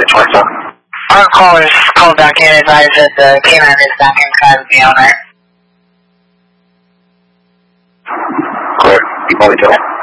27. Our callers called back in and advised that the canine is back inside of the owner. Clear. 22.